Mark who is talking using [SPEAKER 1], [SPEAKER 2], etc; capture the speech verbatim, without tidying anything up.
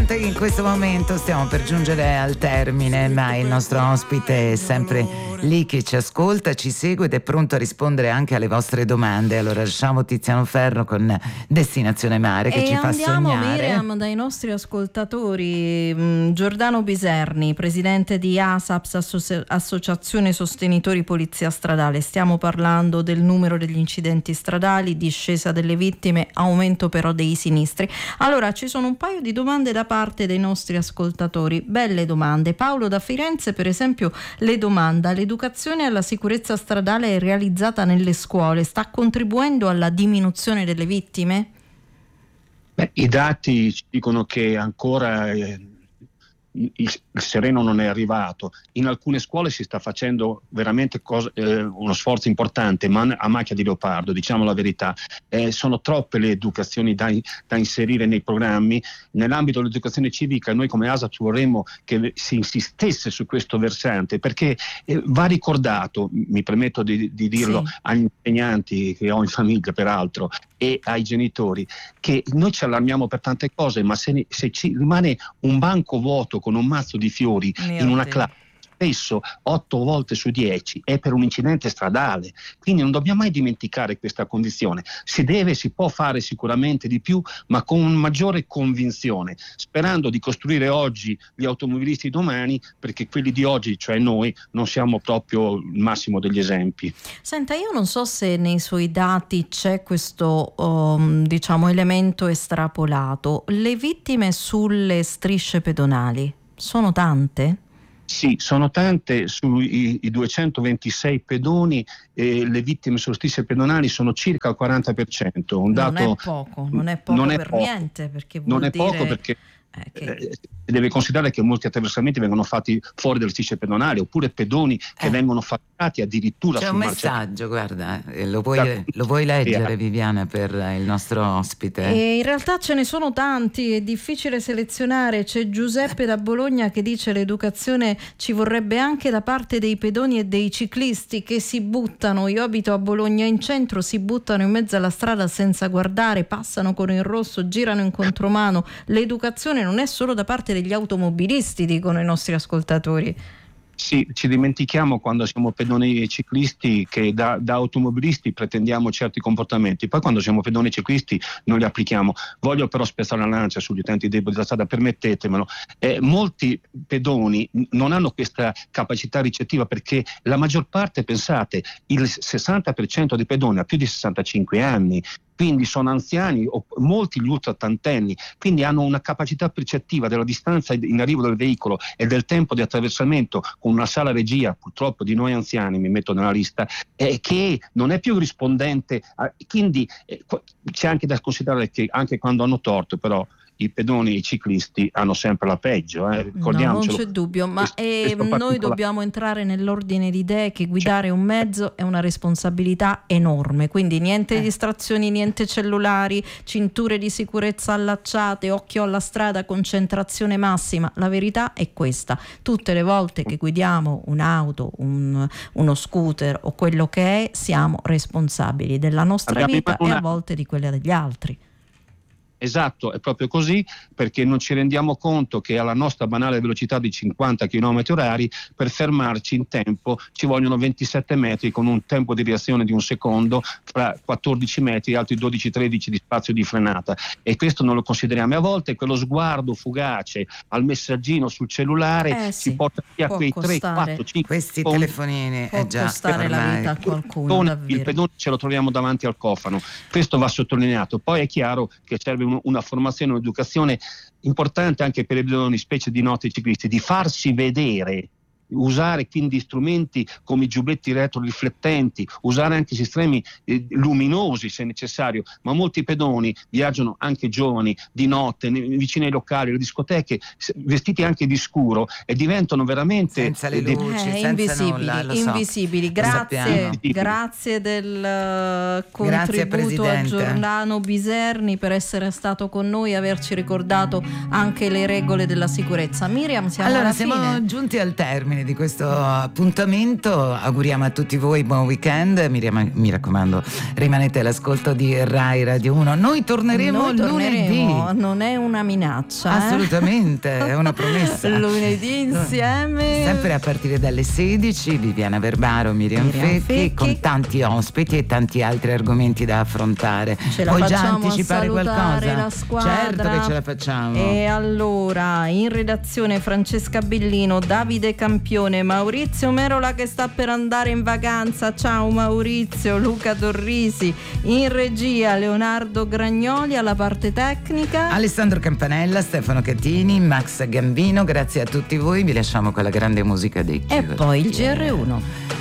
[SPEAKER 1] Senta, in questo momento stiamo per giungere al termine, ma il nostro ospite è sempre lì che ci ascolta, ci segue ed è pronto a rispondere anche alle vostre domande. Allora lasciamo Tiziano Ferro con Destinazione Mare che
[SPEAKER 2] e
[SPEAKER 1] ci fa
[SPEAKER 2] andiamo,
[SPEAKER 1] sognare.
[SPEAKER 2] Miriam, dai nostri ascoltatori. mh, Giordano Biserni, presidente di ASAPS, Asso- Associazione Sostenitori Polizia Stradale. Stiamo parlando del numero degli incidenti stradali, discesa delle vittime, aumento però dei sinistri. Allora, ci sono un paio di domande da parte dei nostri ascoltatori, belle domande. Paolo da Firenze, per esempio, le domanda: l'educazione alla sicurezza stradale è realizzata nelle scuole, sta contribuendo alla diminuzione delle vittime?
[SPEAKER 3] Beh, i dati ci dicono che ancora eh, il, il sereno non è arrivato. In alcune scuole si sta facendo veramente cos- eh, uno sforzo importante, ma a macchia di leopardo, diciamo la verità. Eh, sono troppe le educazioni da, da inserire nei programmi. Nell'ambito dell'educazione civica noi come ASAPS vorremmo che si insistesse su questo versante, perché eh, va ricordato, mi permetto di, di dirlo
[SPEAKER 2] Sì.
[SPEAKER 3] agli insegnanti che ho in famiglia peraltro e ai genitori, che noi ci allarmiamo per tante cose, ma se, ne, se ci rimane un banco vuoto con un mazzo di fiori
[SPEAKER 2] Mio
[SPEAKER 3] in una
[SPEAKER 2] Dio.
[SPEAKER 3] classe, spesso otto volte su dieci è per un incidente stradale. Quindi non dobbiamo mai dimenticare questa condizione. Si deve, si può fare sicuramente di più, ma con maggiore convinzione, sperando di costruire oggi gli automobilisti domani, perché quelli di oggi, cioè noi, non siamo proprio il massimo degli esempi.
[SPEAKER 2] Senta, io non so se nei suoi dati c'è questo um, diciamo elemento estrapolato. Le vittime sulle strisce pedonali sono tante?
[SPEAKER 3] Sì, sono tante. Sui i duecentoventisei pedoni eh, le vittime sulle strisce pedonali sono circa il quaranta per cento. Un dato,
[SPEAKER 2] Non è poco, non è poco
[SPEAKER 3] non è
[SPEAKER 2] per
[SPEAKER 3] poco.
[SPEAKER 2] niente, perché vuol
[SPEAKER 3] Non è
[SPEAKER 2] dire
[SPEAKER 3] poco perché
[SPEAKER 2] eh, che...
[SPEAKER 3] eh, si deve considerare che molti attraversamenti vengono fatti fuori dalle strisce pedonali, oppure pedoni che
[SPEAKER 1] Eh.
[SPEAKER 3] vengono faticati addirittura
[SPEAKER 1] C'è
[SPEAKER 3] sul
[SPEAKER 1] un
[SPEAKER 3] marciapiede.
[SPEAKER 1] messaggio, guarda, eh, lo vuoi, lo vuoi leggere, Viviana, per il nostro ospite?
[SPEAKER 2] E in realtà ce ne sono tanti, è difficile selezionare. C'è Giuseppe da Bologna che dice: l'educazione ci vorrebbe anche da parte dei pedoni e dei ciclisti che si buttano, io abito a Bologna in centro, si buttano in mezzo alla strada senza guardare, passano con il rosso, girano in contromano. L'educazione non è solo da parte degli automobilisti, dicono i nostri ascoltatori.
[SPEAKER 3] Sì, ci dimentichiamo quando siamo pedoni e ciclisti che da, da automobilisti pretendiamo certi comportamenti, poi quando siamo pedoni e ciclisti non li applichiamo. Voglio però spezzare una lancia sugli utenti deboli della strada, permettetemelo. Eh, molti pedoni non hanno questa capacità ricettiva, perché la maggior parte, pensate, il sessanta per cento dei pedoni ha più di sessantacinque anni, quindi sono anziani, o molti gli ultraottantenni, quindi hanno una capacità percettiva della distanza in arrivo del veicolo e del tempo di attraversamento, con una sala regia, purtroppo di noi anziani, mi metto nella lista, eh, che non è più rispondente a, quindi eh, c'è anche da considerare che anche quando hanno torto, però i pedoni e i ciclisti hanno sempre la peggio, eh, ricordiamocelo.
[SPEAKER 2] No, non c'è dubbio, ma
[SPEAKER 3] Questo-
[SPEAKER 2] eh,
[SPEAKER 3] questo
[SPEAKER 2] noi
[SPEAKER 3] particolare-
[SPEAKER 2] dobbiamo entrare nell'ordine di idee che guidare un mezzo è una responsabilità enorme, quindi niente
[SPEAKER 1] Eh.
[SPEAKER 2] distrazioni, niente cellulari, cinture di sicurezza allacciate, occhio alla strada, concentrazione massima. La verità è questa: tutte le volte che guidiamo un'auto, un, uno scooter o quello che è, siamo responsabili della nostra
[SPEAKER 3] Abbiamo in
[SPEAKER 2] vita
[SPEAKER 3] mano
[SPEAKER 2] e a
[SPEAKER 3] una-
[SPEAKER 2] volte di quella degli altri.
[SPEAKER 3] Esatto, è proprio così, perché non ci rendiamo conto che alla nostra banale velocità di cinquanta chilometri orari, per fermarci in tempo ci vogliono ventisette metri, con un tempo di reazione di un secondo, fra quattordici metri e altri dodici tredici di spazio di frenata, e questo non lo consideriamo. E a volte quello sguardo fugace al messaggino sul cellulare
[SPEAKER 2] Eh sì,
[SPEAKER 3] ci porta via
[SPEAKER 2] può
[SPEAKER 3] quei tre,
[SPEAKER 2] costare.
[SPEAKER 3] quattro, cinque
[SPEAKER 1] Questi
[SPEAKER 3] secondi.
[SPEAKER 1] telefonini,
[SPEAKER 2] Può
[SPEAKER 1] eh già,
[SPEAKER 2] costare la
[SPEAKER 1] ormai.
[SPEAKER 2] vita a qualcuno,
[SPEAKER 3] pedone-
[SPEAKER 2] davvero.
[SPEAKER 3] il pedone ce lo troviamo davanti al cofano, questo va sottolineato. Poi è chiaro che serve un- una formazione, un'educazione importante anche per i pedoni, specie di notte ciclisti, di farsi vedere, usare quindi strumenti come i giubbetti retroriflettenti, usare anche sistemi eh, luminosi se necessario, ma molti pedoni viaggiano, anche giovani, di notte, ne- vicino ai locali, alle discoteche, se- vestiti anche di scuro, e diventano veramente
[SPEAKER 1] Senza le
[SPEAKER 3] eh, dei-
[SPEAKER 1] luci,
[SPEAKER 2] Eh,
[SPEAKER 1] senza
[SPEAKER 2] invisibili,
[SPEAKER 1] nulla, lo so.
[SPEAKER 2] invisibili.
[SPEAKER 1] Lo
[SPEAKER 2] Grazie,
[SPEAKER 1] sappiamo.
[SPEAKER 2] grazie del eh,
[SPEAKER 1] Grazie,
[SPEAKER 2] contributo a
[SPEAKER 1] Presidente.
[SPEAKER 2] Giordano Biserni per essere stato con noi e averci ricordato anche le regole della sicurezza. Miriam, siamo
[SPEAKER 1] Allora,
[SPEAKER 2] alla
[SPEAKER 1] siamo
[SPEAKER 2] fine.
[SPEAKER 1] giunti al termine termine di questo appuntamento. Auguriamo a tutti voi buon weekend. Mi, rim- mi raccomando, rimanete all'ascolto di Rai Radio uno. Noi torneremo,
[SPEAKER 2] Noi torneremo
[SPEAKER 1] lunedì.
[SPEAKER 2] Non è una minaccia.
[SPEAKER 1] Assolutamente,
[SPEAKER 2] eh?
[SPEAKER 1] è una promessa.
[SPEAKER 2] Lunedì insieme.
[SPEAKER 1] Sempre a partire dalle sedici, Viviana Verbaro, Miriam,
[SPEAKER 2] Miriam
[SPEAKER 1] Fecchi,
[SPEAKER 2] Fecchi,
[SPEAKER 1] con tanti ospiti e tanti altri argomenti da affrontare.
[SPEAKER 2] Ce la
[SPEAKER 1] Puoi già
[SPEAKER 2] facciamo
[SPEAKER 1] anticipare
[SPEAKER 2] a salutare
[SPEAKER 1] qualcosa?
[SPEAKER 2] la squadra.
[SPEAKER 1] Certo che ce la facciamo.
[SPEAKER 2] E allora, in redazione Francesca Bellino, Davide Campione, Maurizio Merola che sta per andare in vacanza. Ciao Maurizio, Luca Torrisi, in regia Leonardo Gragnoli, alla parte tecnica
[SPEAKER 1] Alessandro Campanella, Stefano Catini, Max Gambino. Grazie a tutti voi, vi lasciamo con la grande musica dei
[SPEAKER 2] e poi il G R uno.